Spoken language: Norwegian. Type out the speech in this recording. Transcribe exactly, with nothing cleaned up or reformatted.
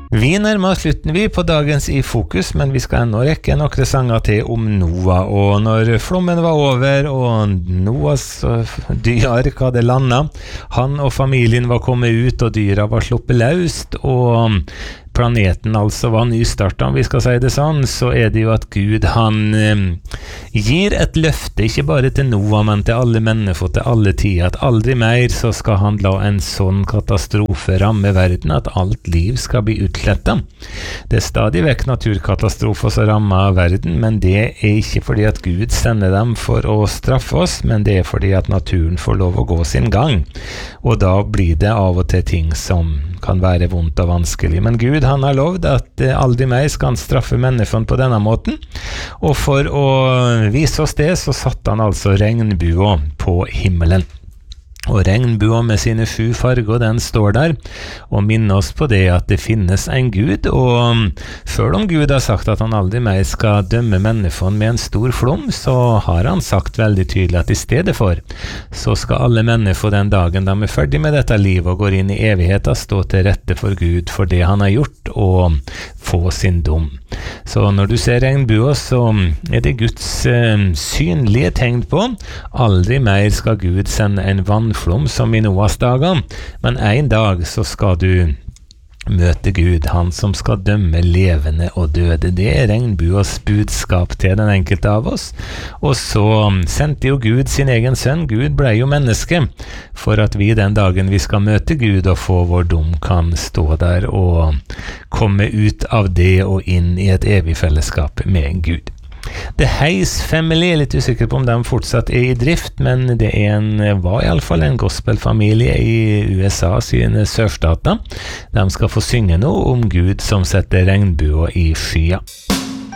Vi nærmer oss slutten vi på dagens I Fokus, men vi skal ennå rekke nokre sanger til om Noah. Og når flommen var over, og Noahs dyr hadde landet, han og familien var kommet ut, og dyra var sluppet løst, og planeten altså var nystartet, om vi skal si det sånn, så er det jo at Gud, han eh, gir et løfte, ikke bare til Noah, men til alle mennesker, til alle tider, at aldri mer så skal han la en sånn katastrofe ramme verden, at alt liv skal bli utslettet. Det er stadig vekk naturkatastrofer som rammer verden, men det er ikke fordi at Gud sender dem for å straffe oss, men det er fordi at naturen får lov å gå sin gang. Og da blir det av og til ting som kan være vondt og vanskelig. Men Gud, han har lovd at aldri mer skal han straffe menneskene på denne måten. Og for å vise oss det, så satte han altså regnbua på himmelen. Og regnbua med sine sju farger, den står der, og minner oss på det at det finnes en Gud, og selv om Gud har sagt at han aldri mer skal dømme menneskene med en stor flom, så har han sagt veldig tydelig at I stedet for, så skal alle mennesker den dagen de er ferdig med dette livet og går inn I evigheten, stå til rette for Gud for det han har gjort, og få sin dom. Så når du ser regnbua, så er det Guds eh, synlige tegn på. Aldri mer skal Gud sende en vannflom som I Noahs dager, men en dag så skal du møte Gud, han som skal dømme levende og døde. Det er regnbuas budskap til den enkelte av oss. Og så sendte jo Gud sin egen sønn. Gud ble jo menneske, for at vi den dagen vi skal møte Gud og få vår dom kan stå der og komme ut av det og inn I et evig fellesskap med Gud. The Hayes Family, jeg er litt usikker på om de fortsatt er I drift, men det er en, var I alle fall en gospelfamilie I U S A sine sørstater. De skal få synge noe om Gud som setter regnbua I skya.